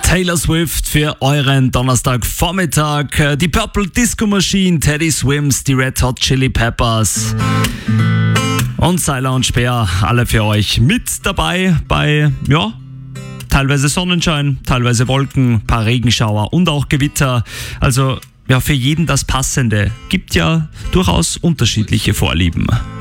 Taylor Swift für euren Donnerstagvormittag. Die Purple Disco Machine, Teddy Swims, die Red Hot Chili Peppers und Seiler und Speer, alle für euch mit dabei bei, teilweise Sonnenschein, teilweise Wolken, paar Regenschauer und auch Gewitter. Also, für jeden das Passende. Gibt ja durchaus unterschiedliche Vorlieben.